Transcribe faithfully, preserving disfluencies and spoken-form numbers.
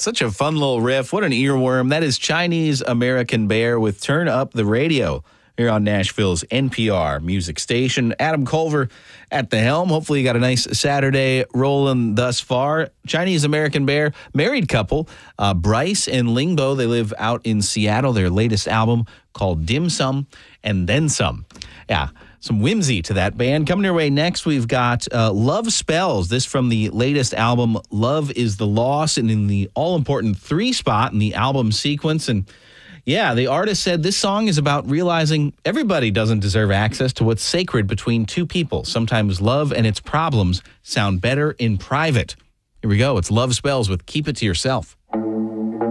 such a fun little riff. What an earworm. That is Chinese American Bear with Turn Up the Radio here on Nashville's N P R music station. Adam Culver at the helm. Hopefully you got a nice Saturday rolling thus far. Chinese American Bear, married couple, uh, Bryce and Lingbo. They live out in Seattle. Their latest album called Dim Sum and Then Some. Yeah, some whimsy to that band. Coming your way next, we've got uh, Love Spells. This from the latest album, Love is the Loss, and in the all-important three spot in the album sequence. And yeah, the artist said this song is about realizing everybody doesn't deserve access to what's sacred between two people. Sometimes love and its problems sound better in private. Here we go. It's Love Spells with Keep It to Yourself.